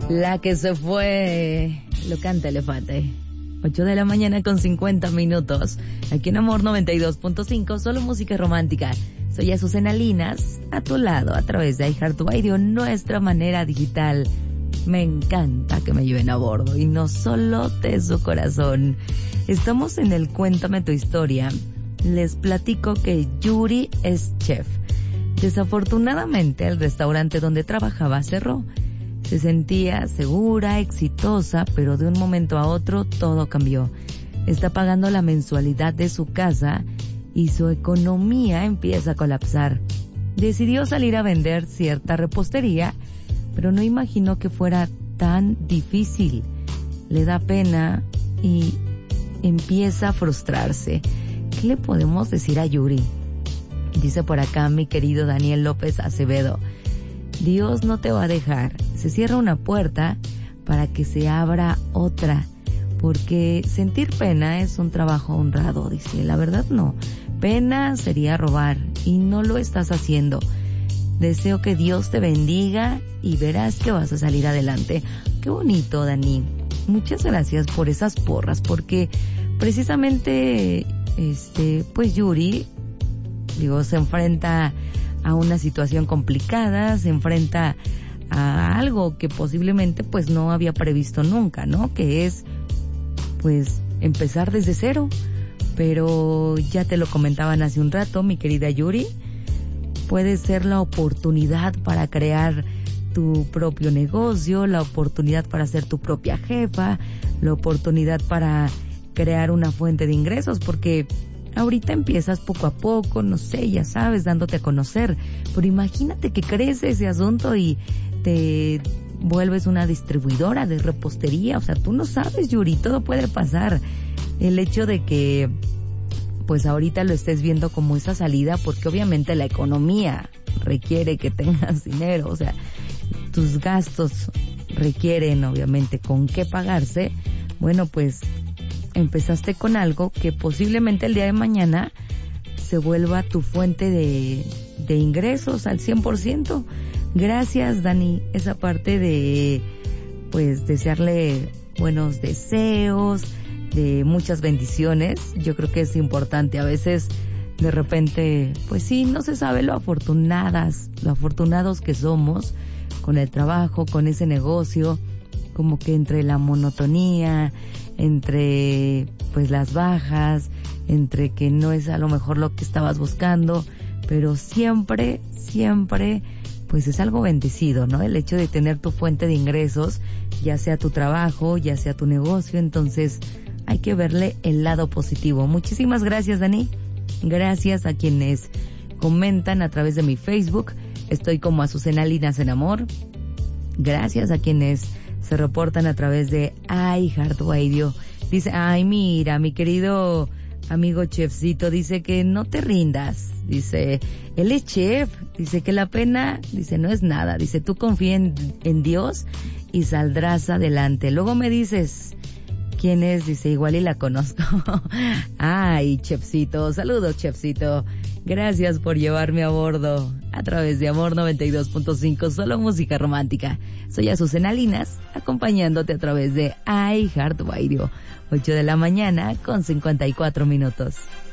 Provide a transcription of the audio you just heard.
La que se fue, lo canta Elefante. 8 de la mañana con 50 minutos. Aquí en Amor 92.5, solo música romántica. Soy Azucena Linas, a tu lado, a través de iHeartRadio, nuestra manera digital. Me encanta que me lleven a bordo, y no solo de su corazón. Estamos en el Cuéntame tu historia. Les platico que Yuri es chef. Desafortunadamente, el restaurante donde trabajaba cerró. Se sentía segura, exitosa, pero de un momento a otro todo cambió. Está pagando la mensualidad de su casa y su economía empieza a colapsar. Decidió salir a vender cierta repostería, pero no imaginó que fuera tan difícil. Le da pena y empieza a frustrarse. ¿Qué le podemos decir a Yuri? Dice por acá mi querido Daniel López Acevedo: Dios no te va a dejar. Se cierra una puerta para que se abra otra, porque sentir pena es un trabajo honrado, dice. La verdad no. Pena sería robar y no lo estás haciendo. Deseo que Dios te bendiga y verás que vas a salir adelante. Qué bonito, Dani. Muchas gracias por esas porras, porque precisamente pues Yuri, se enfrenta a una situación complicada, se enfrenta a algo que posiblemente pues no había previsto nunca, ¿no? Que es pues empezar desde cero. Pero ya te lo comentaban hace un rato, mi querida Yuri, puede ser la oportunidad para crear tu propio negocio, la oportunidad para ser tu propia jefa, la oportunidad para crear una fuente de ingresos, porque ahorita empiezas poco a poco, no sé, ya sabes, dándote a conocer, pero imagínate que crece ese asunto y te vuelves una distribuidora de repostería. O sea, tú no sabes, Yuri, todo puede pasar. El hecho de que pues ahorita lo estés viendo como esa salida, porque obviamente la economía requiere que tengas dinero, o sea, tus gastos requieren obviamente con qué pagarse. Bueno, pues empezaste con algo que posiblemente el día de mañana se vuelva tu fuente de ingresos al 100%. Gracias, Dani, esa parte de pues desearle buenos deseos, de muchas bendiciones. Yo creo que es importante. A veces de repente pues sí, no se sabe lo afortunados que somos con el trabajo, con ese negocio, como que entre la monotonía, entre pues las bajas, entre que no es a lo mejor lo que estabas buscando, pero siempre pues es algo bendecido, ¿no? El hecho de tener tu fuente de ingresos, ya sea tu trabajo, ya sea tu negocio. Entonces hay que verle el lado positivo. Muchísimas gracias, Dani. Gracias a quienes comentan a través de mi Facebook. Estoy como Azucena Linas en Amor. Gracias a quienes se reportan a través de iHeartRadio. Dice, ay, mira, mi querido amigo chefcito, dice que no te rindas. Dice, él es chef. Dice que la pena, dice, no es nada. Dice, tú confía en Dios y saldrás adelante. Luego me dices quién es, dice, igual y la conozco. Ay, chefcito, saludos, chefcito. Gracias por llevarme a bordo a través de Amor 92.5, solo música romántica. Soy Azucena Linas, acompañándote a través de iHeartRadio. 8 de la mañana con 54 minutos.